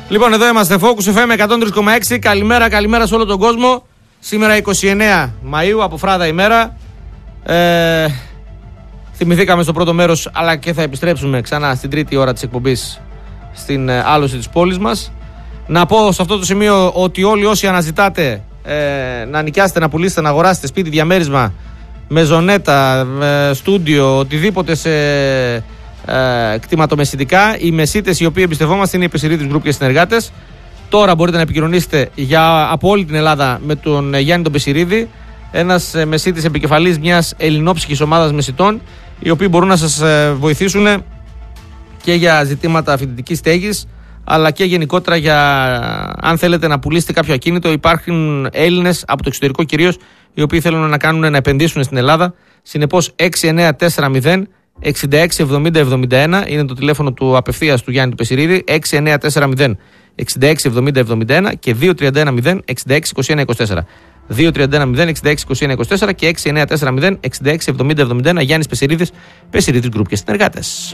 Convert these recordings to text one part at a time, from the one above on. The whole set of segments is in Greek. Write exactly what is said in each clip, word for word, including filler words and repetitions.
Λοιπόν, εδώ είμαστε, Focus εφ εμ εκατόν τρία κόμμα έξι. Καλημέρα, καλημέρα σε όλο τον κόσμο. Σήμερα είκοσι εννέα Μαΐου, από φράδα ημέρα. Ε, θυμηθήκαμε στο πρώτο μέρος, αλλά και θα επιστρέψουμε ξανά στην τρίτη ώρα της εκπομπής στην ε, άλωση της πόλης μας. Να πω σε αυτό το σημείο ότι όλοι όσοι αναζητάτε ε, να νοικιάσετε, να πουλήσετε, να αγοράσετε σπίτι, διαμέρισμα, μεζονέτα, ε, στούντιο, οτιδήποτε σε ε, κτηματομεσητικά, οι μεσίτες οι οποίοι εμπιστευόμαστε είναι οι Πεσηρίδης Γκρουπ και συνεργάτες. Τώρα μπορείτε να επικοινωνήσετε για, από όλη την Ελλάδα με τον Γιάννη τον Πεσηρίδη, ένας ε, μεσίτης επικεφαλής μιας ελληνόψυχης ομάδας μεσιτών, οι οποίοι μπορούν να σας ε, βοηθήσουν και για ζητήματα φοιτητικής στέγης, αλλά και γενικότερα για αν θέλετε να πουλήσετε κάποιο ακίνητο. Υπάρχουν Έλληνες από το εξωτερικό κυρίως, οι οποίοι θέλουν να κάνουν να επενδύσουν στην Ελλάδα. Συνεπώς έξι εννέα τέσσερα μηδέν εξήντα έξι εβδομήντα εβδομήντα ένα είναι το τηλέφωνο του απευθείας του Γιάννη του Πεσηρίδη. έξι εννέα τέσσερα μηδέν εξήντα έξι εβδομήντα εβδομήντα ένα και δύο τρία ένα μηδέν εξήντα έξι είκοσι ένα είκοσι τέσσερα. δύο τρία ένα μηδέν εξήντα έξι είκοσι ένα είκοσι τέσσερα και έξι εννέα τέσσερα μηδέν εξήντα έξι εβδομήντα εβδομήντα ένα. Γιάννης Πεσηρίδης, Πεσηρίδης Γκρουπ και συνεργάτες.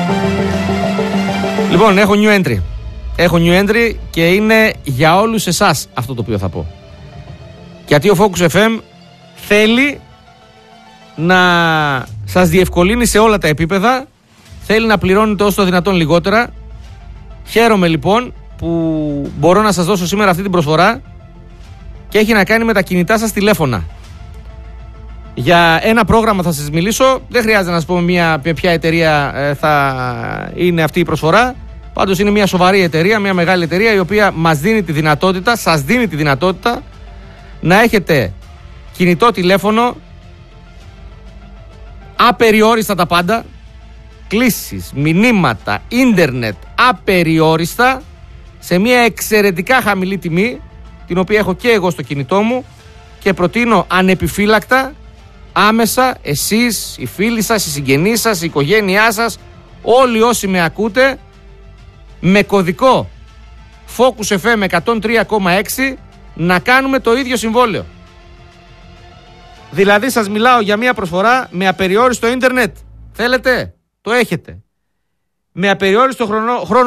Λοιπόν, έχω new entry. Έχω new entry και είναι για όλους εσάς αυτό το οποίο θα πω. Γιατί ο Focus εφ εμ θέλει να σας διευκολύνει σε όλα τα επίπεδα, θέλει να πληρώνετε όσο το δυνατόν λιγότερα. Χαίρομαι λοιπόν που μπορώ να σας δώσω σήμερα αυτή την προσφορά και έχει να κάνει με τα κινητά σας τηλέφωνα. Για ένα πρόγραμμα θα σας μιλήσω, δεν χρειάζεται να σας πω μια, ποια εταιρεία ε, θα είναι αυτή η προσφορά. Πάντως είναι μια σοβαρή εταιρεία, μια μεγάλη εταιρεία, η οποία μας δίνει τη δυνατότητα, σας δίνει τη δυνατότητα να έχετε κινητό τηλέφωνο, απεριόριστα τα πάντα, κλήσεις, μηνύματα, ίντερνετ, απεριόριστα, σε μια εξαιρετικά χαμηλή τιμή, την οποία έχω και εγώ στο κινητό μου και προτείνω ανεπιφύλακτα, άμεσα, εσείς, οι φίλοι σας, οι συγγενείς σας, η οικογένειά σας, όλοι όσοι με ακούτε, με κωδικό Focus εφ εμ εκατόν τρία κόμμα έξι να κάνουμε το ίδιο συμβόλαιο. Δηλαδή σας μιλάω για μια προσφορά με απεριόριστο ίντερνετ. Θέλετε? Το έχετε. Με απεριόριστο χρόνο, χρόνο